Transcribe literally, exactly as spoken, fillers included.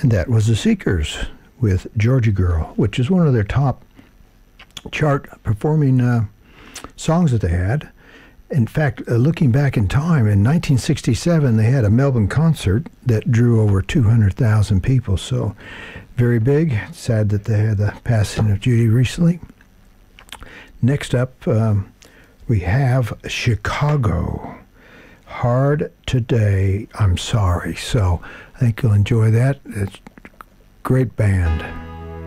And that was the Seekers with Georgia Girl, which is one of their top chart performing uh, songs that they had. In fact, uh, looking back in time, in nineteen sixty-seven, they had a Melbourne concert that drew over two hundred thousand people. So very big. Sad that they had the passing of Judy recently. Next up, um, we have Chicago. Hard Today, I'm Sorry. So I think you'll enjoy that. It's a great band.